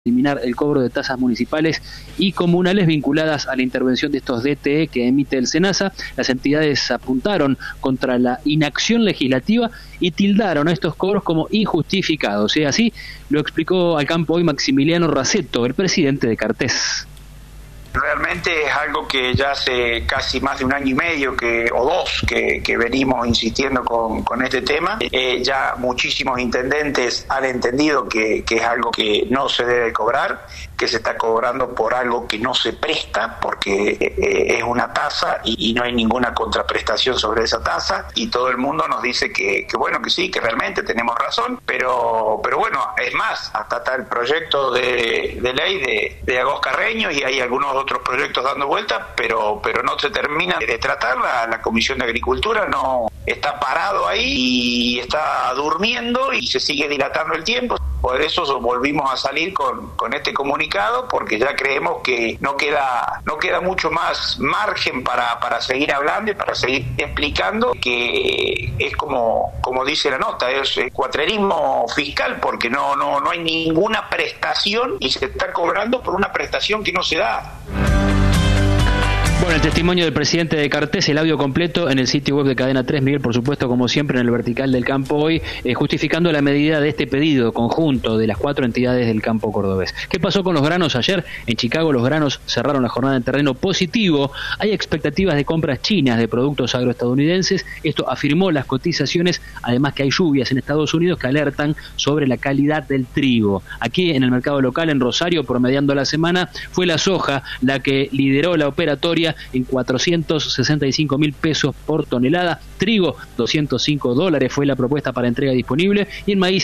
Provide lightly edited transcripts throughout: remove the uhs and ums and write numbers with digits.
eliminar el cobro de tasas municipales y comunales vinculadas a la intervención de estos DTE que emite el SENASA. Las entidades apuntaron contra la inacción legislativa y tildaron a estos cobros como injustificados. Así lo explicó al Campo Hoy Maximiliano Raceto, el presidente de Cartés. Realmente es algo que ya hace casi más de un año y medio o dos que venimos insistiendo con este tema. Ya muchísimos intendentes han entendido que es algo que no se debe cobrar, que se está cobrando por algo que no se presta, porque es una tasa y no hay ninguna contraprestación sobre esa tasa, y todo el mundo nos dice que bueno, que sí, que realmente tenemos razón, pero bueno, es más, hasta está el proyecto de ley de Agos Carreño y hay algunos otros proyectos dando vueltas, pero no se termina de tratar. La Comisión de Agricultura no está parado ahí y está durmiendo y se sigue dilatando el tiempo. Por eso volvimos a salir con este comunicado, porque ya creemos que no queda mucho más margen para seguir hablando y para seguir explicando, que es como dice la nota, es cuatrerismo fiscal, porque no hay ninguna prestación y se está cobrando por una prestación que no se da. Bueno, el testimonio del presidente de Cartés, el audio completo en el sitio web de Cadena 3, Miguel, por supuesto, como siempre, en el vertical del Campo Hoy, justificando la medida de este pedido conjunto de las 4 entidades del campo cordobés. ¿Qué pasó con los granos ayer? En Chicago los granos cerraron la jornada en terreno positivo. Hay expectativas de compras chinas de productos agroestadounidenses. Esto afirmó las cotizaciones, además que hay lluvias en Estados Unidos que alertan sobre la calidad del trigo. Aquí en el mercado local, en Rosario, promediando la semana, fue la soja la que lideró la operatoria en 465.000 pesos por tonelada. Trigo, $205 fue la propuesta para entrega disponible, y en maíz,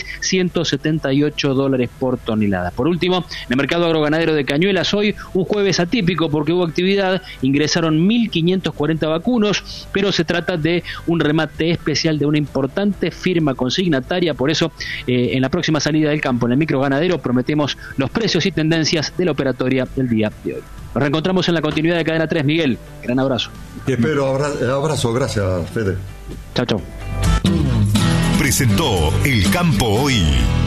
$178 por tonelada. Por último, en el mercado agroganadero de Cañuelas, hoy un jueves atípico porque hubo actividad, ingresaron 1.540 vacunos, pero se trata de un remate especial de una importante firma consignataria. Por eso, en la próxima salida del campo, en el microganadero, prometemos los precios y tendencias de la operatoria del día de hoy. Nos reencontramos en la continuidad de Cadena 3, Miguel. Gran abrazo. Te espero, abrazo, gracias, Fede. Chao, chao. Presentó El Campo Hoy.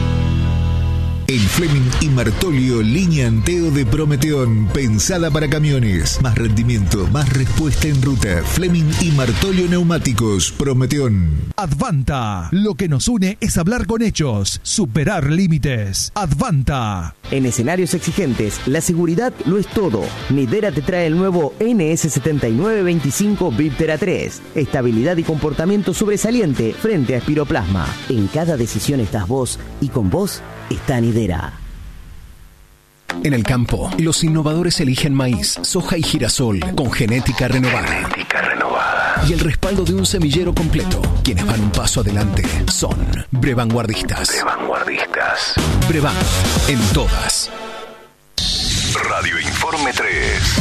El Fleming y Martolio línea Anteo de Prometeón, pensada para camiones. Más rendimiento, más respuesta en ruta. Fleming y Martolio Neumáticos, Prometeón. Advanta, lo que nos une es hablar con hechos, superar límites. Advanta. En escenarios exigentes, la seguridad lo es todo. Nidera te trae el nuevo NS7925 Viptera 3. Estabilidad y comportamiento sobresaliente frente a espiroplasma. En cada decisión estás vos, y con vos está Nidera. En el campo, los innovadores eligen maíz, soja y girasol con genética renovada. Y el respaldo de un semillero completo. Quienes van un paso adelante son Brevanguardistas. Brevan, en todas. Radio Informe 3.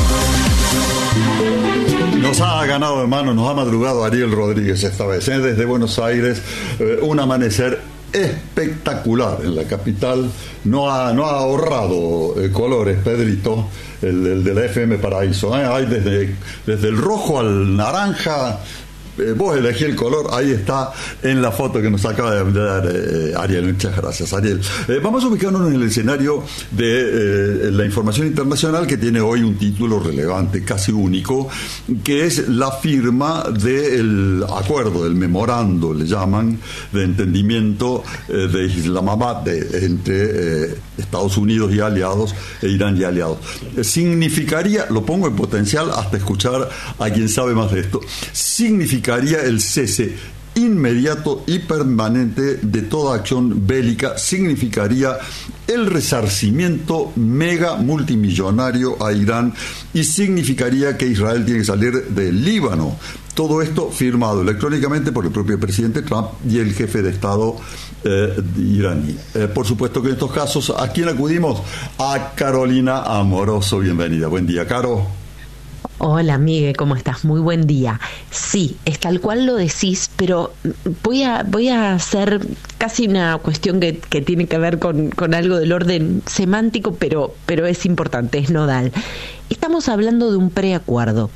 Nos ha ganado de mano, nos ha madrugado Ariel Rodríguez esta vez, desde Buenos Aires, un amanecer espectacular en la capital. No ha ahorrado colores, Pedrito, el de la FM Paraíso. Hay desde el rojo al naranja. Vos elegí el color, ahí está en la foto que nos acaba de dar Ariel. Muchas gracias, Ariel. Vamos a ubicarnos en el escenario de la información internacional, que tiene hoy un título relevante, casi único, que es la firma del acuerdo, del memorando, le llaman, de entendimiento de Islamabad entre Estados Unidos y aliados e Irán y aliados. Significaría, lo pongo en potencial hasta escuchar a quien sabe más de esto, significaría el cese inmediato y permanente de toda acción bélica, significaría el resarcimiento mega multimillonario a Irán y significaría que Israel tiene que salir del Líbano. Todo esto firmado electrónicamente por el propio presidente Trump y el jefe de Estado iraní. Por supuesto que en estos casos, ¿a quién acudimos? A Carolina Amoroso. Bienvenida. Buen día, Caro. Hola, Miguel, ¿cómo estás? Muy buen día. Sí, es tal cual lo decís, pero voy a hacer casi una cuestión que tiene que ver con algo del orden semántico, pero es importante, es nodal. Estamos hablando de un preacuerdo.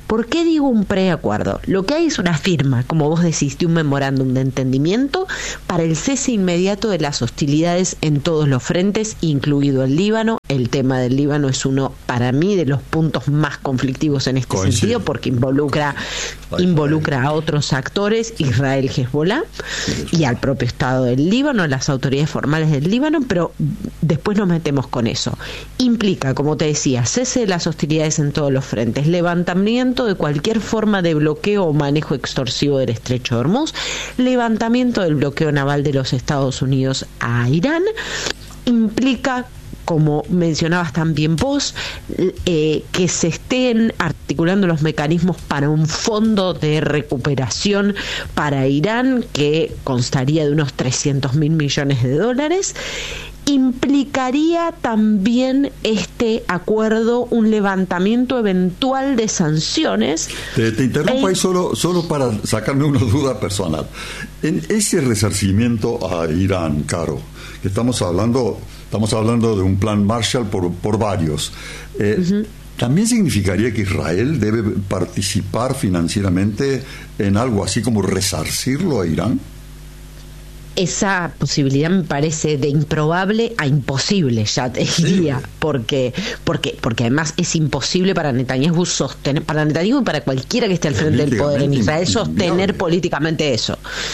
¿Por qué digo un preacuerdo? Lo que hay es una firma, como vos decís, de un memorándum de entendimiento para el cese inmediato de las hostilidades en todos los frentes, incluido el Líbano. El tema del Líbano es uno, para mí, de los puntos más conflictivos en este sentido, porque involucra a otros actores, Israel, Hezbollah, y al propio Estado del Líbano, a las autoridades formales del Líbano, pero después nos metemos con eso. Implica, como te decía, cese de las hostilidades en todos los frentes, levantamiento de cualquier forma de bloqueo o manejo extorsivo del Estrecho de Hormuz, levantamiento del bloqueo naval de los Estados Unidos a Irán, implica, como mencionabas también vos, que se estén articulando los mecanismos para un fondo de recuperación para Irán que constaría de unos $300.000 millones. Implicaría también este acuerdo un levantamiento eventual de sanciones. Te interrumpo ahí solo para sacarme una duda personal. En ese resarcimiento a Irán, Caro, que estamos hablando de un plan Marshall por varios. ¿También significaría que Israel debe participar financieramente en algo así como resarcirlo a Irán? Esa posibilidad me parece de improbable a imposible, ya te diría, porque además es imposible para Netanyahu sostener, para Netanyahu y para cualquiera que esté al frente del poder en Israel, sostener políticamente eso.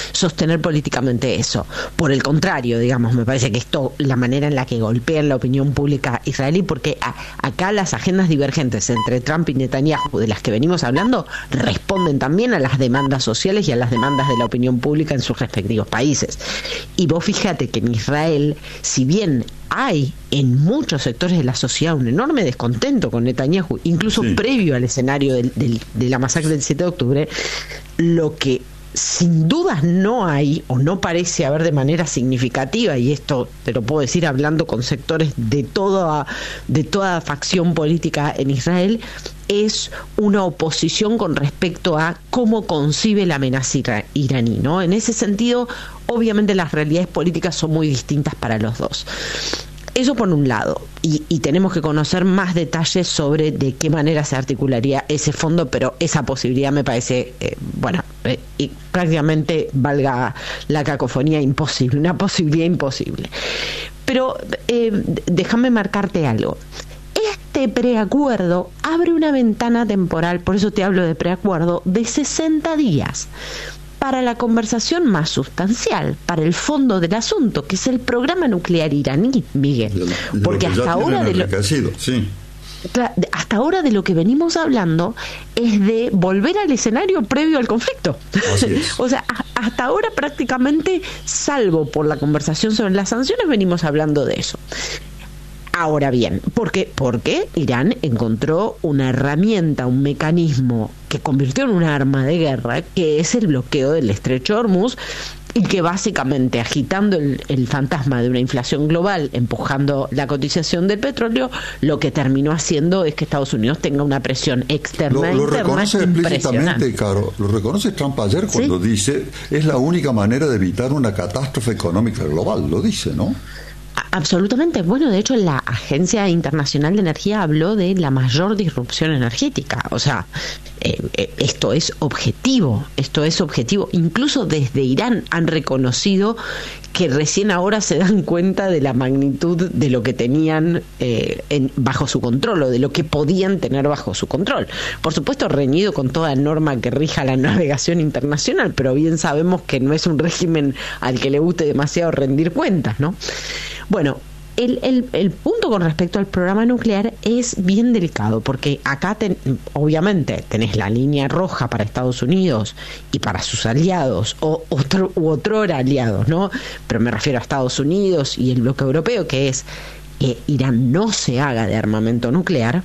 Por el contrario, digamos, me parece que esto, la manera en la que golpean la opinión pública israelí, porque acá las agendas divergentes entre Trump y Netanyahu, de las que venimos hablando, responden también a las demandas sociales y a las demandas de la opinión pública en sus respectivos países. Y vos fíjate que en Israel, si bien hay en muchos sectores de la sociedad un enorme descontento con Netanyahu, incluso previo al escenario de la masacre del 7 de octubre, lo que sin dudas no hay, o no parece haber de manera significativa, y esto te lo puedo decir hablando con sectores de toda facción política en Israel, es una oposición con respecto a cómo concibe la amenaza iraní, ¿no? En ese sentido, obviamente las realidades políticas son muy distintas para los dos. Eso por un lado, y tenemos que conocer más detalles sobre de qué manera se articularía ese fondo, pero esa posibilidad me parece, y prácticamente, valga la cacofonía, imposible, una posibilidad imposible. Pero déjame marcarte algo. Este preacuerdo abre una ventana temporal, por eso te hablo de preacuerdo, de 60 días. Para la conversación más sustancial, para el fondo del asunto, que es el programa nuclear iraní, Miguel. Porque hasta ahora hasta ahora de lo que venimos hablando es de volver al escenario previo al conflicto. O sea, hasta ahora prácticamente, salvo por la conversación sobre las sanciones, venimos hablando de eso. Ahora bien, ¿por qué? Porque Irán encontró una herramienta, un mecanismo que convirtió en un arma de guerra, que es el bloqueo del Estrecho de Hormuz, y que básicamente, agitando el fantasma de una inflación global, empujando la cotización del petróleo, lo que terminó haciendo es que Estados Unidos tenga una presión externa lo reconoce explícitamente, Caro, lo reconoce Trump ayer cuando dice, es la única manera de evitar una catástrofe económica global, lo dice, ¿no? Absolutamente. Bueno, de hecho, la Agencia Internacional de Energía habló de la mayor disrupción energética. O sea, esto es objetivo. Incluso desde Irán han reconocido que recién ahora se dan cuenta de la magnitud de lo que tenían bajo su control, o de lo que podían tener bajo su control. Por supuesto, reñido con toda norma que rija la navegación internacional, pero bien sabemos que no es un régimen al que le guste demasiado rendir cuentas, ¿no? Bueno, el punto con respecto al programa nuclear es bien delicado, porque acá obviamente tenés la línea roja para Estados Unidos y para sus aliados, o otrora aliados, ¿no? Pero me refiero a Estados Unidos y el bloque europeo, que es que Irán no se haga de armamento nuclear,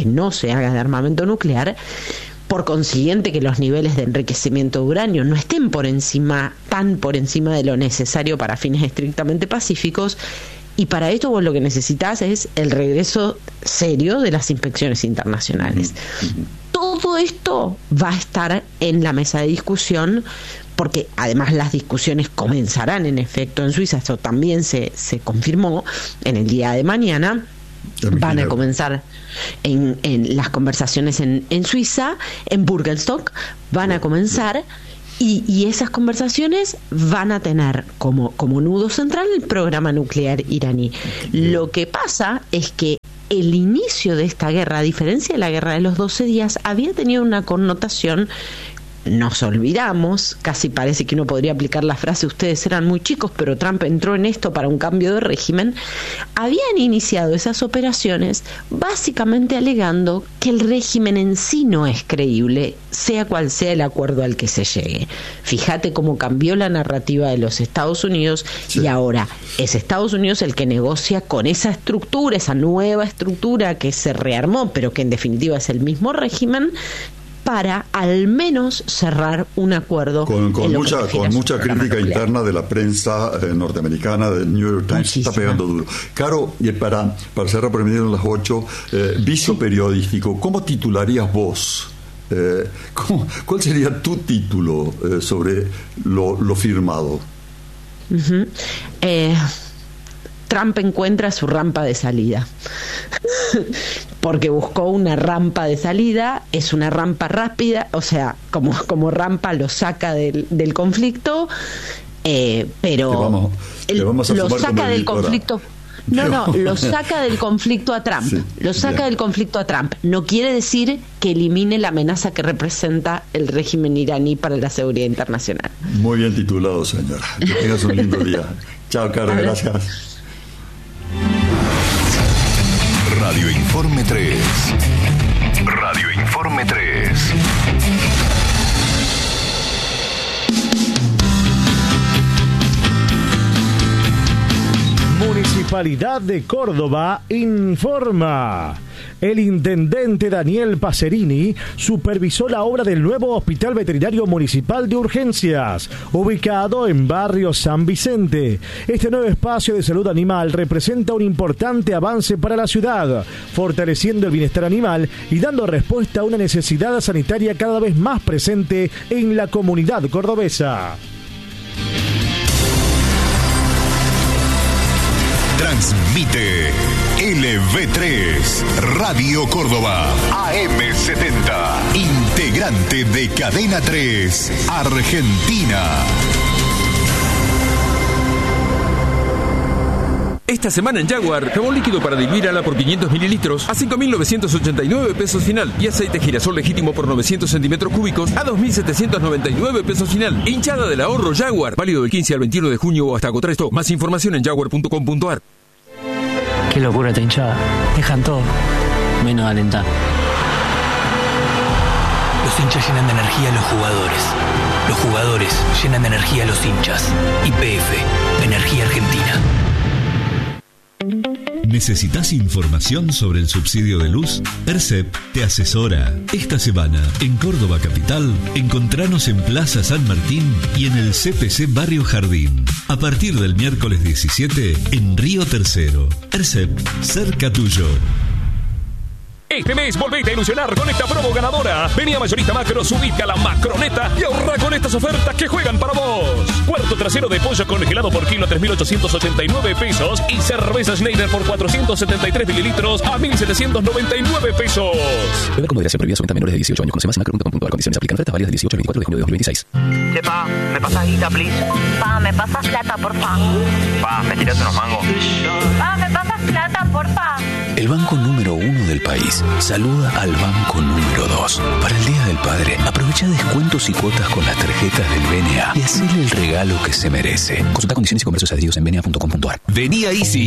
por consiguiente que los niveles de enriquecimiento de uranio no estén tan por encima de lo necesario para fines estrictamente pacíficos, y para esto vos lo que necesitas es el regreso serio de las inspecciones internacionales. Todo esto va a estar en la mesa de discusión, porque además las discusiones comenzarán en efecto en Suiza, esto también se confirmó en el día de mañana, Van a comenzar en las conversaciones en Suiza, en Burgenstock, van a comenzar. Y esas conversaciones van a tener como nudo central el programa nuclear iraní. Lo que pasa es que el inicio de esta guerra, a diferencia de la guerra de los 12 días, había tenido una connotación. Nos olvidamos, casi parece que uno podría aplicar la frase ustedes eran muy chicos, pero Trump entró en esto para un cambio de régimen. Habían iniciado esas operaciones básicamente alegando que el régimen en sí no es creíble, sea cual sea el acuerdo al que se llegue. Fíjate cómo cambió la narrativa de los Estados Unidos, sí. Y ahora es Estados Unidos el que negocia con esa estructura, esa nueva estructura que se rearmó, pero que en definitiva es el mismo régimen, para al menos cerrar un acuerdo con mucha crítica interna de la prensa norteamericana, del New York Times. Muchísima. Está pegando duro. Caro, y para cerrar por medio de las 8, viso periodístico, ¿cómo titularías vos? ¿Cuál sería tu título sobre lo firmado? Uh-huh. Trump encuentra su rampa de salida. Porque buscó una rampa de salida, es una rampa rápida, o sea, como rampa lo saca del conflicto, pero lo saca del conflicto. Lo saca del conflicto a Trump. Sí, lo saca del conflicto a Trump. No quiere decir que elimine la amenaza que representa el régimen iraní para la seguridad internacional. Muy bien titulado, señora. Que tengas un lindo día. Chao, Caro, gracias. Radio Informe 3. Radio Informe 3. Municipalidad de Córdoba informa. El intendente Daniel Pacerini supervisó la obra del nuevo Hospital Veterinario Municipal de Urgencias, ubicado en barrio San Vicente. Este nuevo espacio de salud animal representa un importante avance para la ciudad, fortaleciendo el bienestar animal y dando respuesta a una necesidad sanitaria cada vez más presente en la comunidad cordobesa. Transmite LV3 Radio Córdoba AM70, integrante de Cadena 3 Argentina. Esta semana en Jaguar, jabón líquido para diluir ala por 500 mililitros a 5.989 pesos final y aceite girasol legítimo por 900 centímetros cúbicos a 2.799 pesos final. Hinchada del ahorro Jaguar, válido del 15 al 21 de junio o hasta agotar esto. Más información en jaguar.com.ar. Qué locura esta hinchada. Dejan todo, menos alentar. Los hinchas llenan de energía a los jugadores. Los jugadores llenan de energía a los hinchas. YPF, Energía Argentina. ¿Necesitas información sobre el subsidio de luz? ERCEP te asesora. Esta semana, en Córdoba Capital, encontranos en Plaza San Martín y en el CPC Barrio Jardín. A partir del miércoles 17, en Río Tercero. ERCEP, cerca tuyo. Este mes volvete a ilusionar con esta promo ganadora. Vení a Mayorista Macro, subite a la Macroneta y ahorra con estas ofertas que juegan para vos. Cuarto trasero de pollo congelado por kilo a 3.889 pesos y cerveza Schneider por 473 mililitros a 1.799 pesos. Beber con moderación, prohibida su venta a menores de 18 años. Conoce más en macro.com.ar. Condiciones aplican. Ofertas válidas del 18 al 24 de junio de 2026. Pa, ¿me pasas guita, please? Pa, ¿me pasas plata, porfa? Pa, ¿me tiras unos mangos? Pa, ¿me pasas plata, porfa? El banco número 1 del país saluda al banco número 2. Para el Día del Padre, aprovecha descuentos y cuotas con las tarjetas del BNA y hacele el regalo que se merece. Consulta condiciones y comercios adheridos en bna.com.ar. Vení a Easy